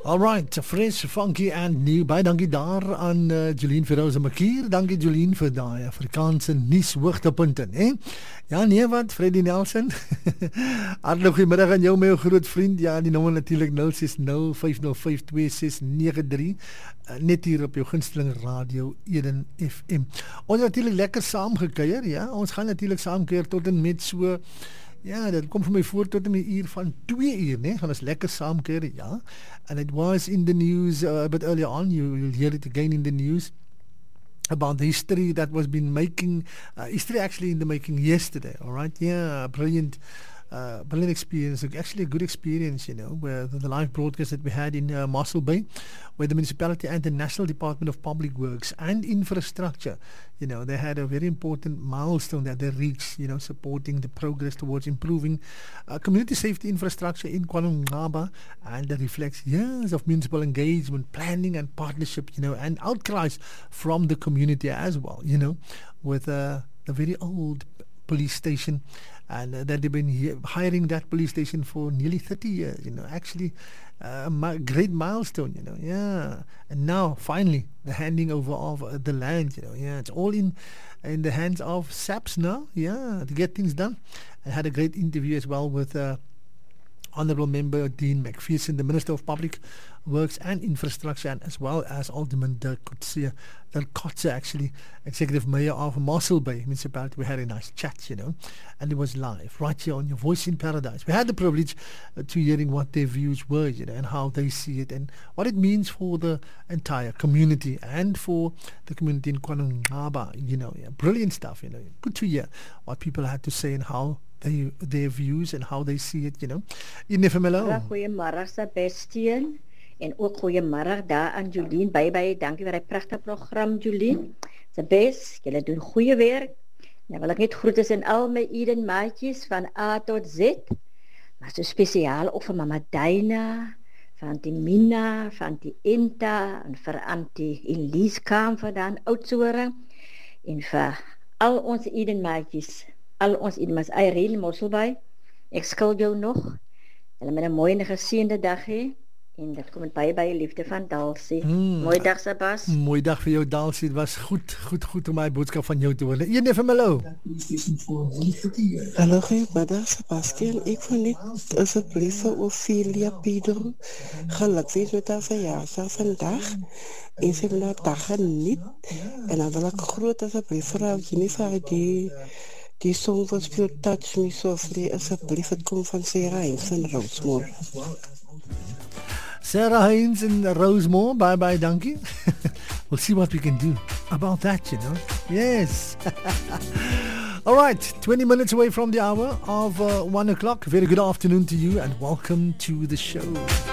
Alright, fresh, funky and new. Baie dankie daar aan Jolien Ferroza Makier. Dankie Jolien vir daai Afrikaanse nuus hoogtepunte, hè? Ja, nee wat, Freddie Nelson. Hartlik goeiemiddag aan jou my groot vriend. Ja, die nommer natuurlik 0605052693. Net hier op jou gunsteling radio Eden FM. Ons het natuurlik lekker saamgekuier, ja. Ons gaan natuurlik saamkuier tot en met so. Ja, dat komt voor mij voor tot een uur van 2 uur, nee? Gaan ons lekker saamkeren, ja. And it was in the news a bit earlier on. You will hear it again in the news about the history that was been making, history actually in the making yesterday, all right? Yeah, brilliant experience, actually a good experience, you know, where the live broadcast that we had in Mossel Bay, where the municipality and the National Department of Public Works and Infrastructure, you know, they had a very important milestone that they reached, you know, supporting the progress towards improving community safety infrastructure in Kuala Lumpur, and that reflects years of municipal engagement, planning and partnership, you know, and outcries from the community as well, you know, with the very old police station, and that they've been hiring that police station for nearly 30 years, you know, actually a great milestone, you know, yeah. And now, finally, the handing over of the land, you know, yeah, it's all in the hands of SAPS now, yeah, to get things done. I had a great interview as well with Honourable Member Dean McPherson, the Minister of Public Works and Infrastructure, and as well as Alderman Dirk Kotze, actually, Executive Mayor of Mossel Bay Municipality. We had a nice chat, you know, and it was live, right here on Your Voice in Paradise. We had the privilege to hearing what their views were, you know, and how they see it, and what it means for the entire community, and for the community in Kuala Lumpur, you know, yeah, brilliant stuff, you know, good to hear what people had to say and how their views and how they see it, you know. Goeiemôre Sebastian, en ook goeiemôre daar aan Jolien. Baie dankie vir die pragtige program, Jolien. Sebes, julle doen goeie werk. Nou wil ek net groete aan al my Eden maatjies van A tot Z, maar so spesiaal ook vir Mama Dina, van Auntie Mina, van Auntie Enta, en vir Auntie Elise Kamp van dan Oudtshoorn, en vir al ons Eden maatjies. Al ons iemand Irene Mosselbaai, ek skuld jou nog. Hulle met 'n mooi en geseënde dag hê. En dit kom met baie liefde van Dalsie. Mooi dag, Sebas. Mooi dag vir jou, Dalsie. Dit was goed om my boodskap van jou te hoor. Een van Hallo. Hallo, goeiemiddag, Sebastian. Ik wil niet alsjeblieft voor Ophelia Pedro gelukkig met haar verjaardag vandaag. En ze hebben haar dag geniet. En dan wil ik groot alsjeblieft voor haar Jennifer die song wat speelt Touch Me Softly, alsjeblieft, het komt van Sarah Hines en Rosemore. Sarah Hines and Rosemore, bye, dankie. We'll see what we can do about that, you know. Yes. All right, 20 minutes away from the hour of 1 o'clock. Very good afternoon to you and welcome to the show.